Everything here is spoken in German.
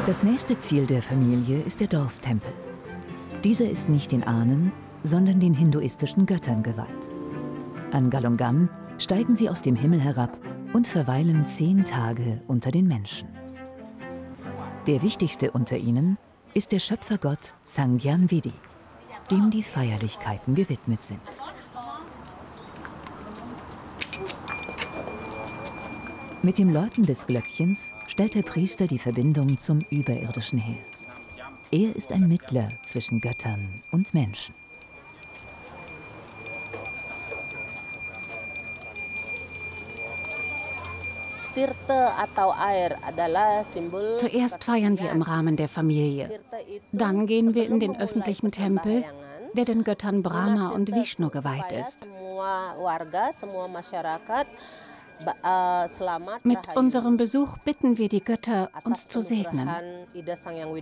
Das nächste Ziel der Familie ist der Dorftempel. Dieser ist nicht den Ahnen, sondern den hinduistischen Göttern geweiht. An Galungam steigen sie aus dem Himmel herab und verweilen 10 Tage unter den Menschen. Der wichtigste unter ihnen ist der Schöpfergott Sangyan Vidi, dem die Feierlichkeiten gewidmet sind. Mit dem Läuten des Glöckchens stellt der Priester die Verbindung zum Überirdischen her. Er ist ein Mittler zwischen Göttern und Menschen. Zuerst feiern wir im Rahmen der Familie. Dann gehen wir in den öffentlichen Tempel, der den Göttern Brahma und Vishnu geweiht ist. Mit unserem Besuch bitten wir die Götter, uns zu segnen.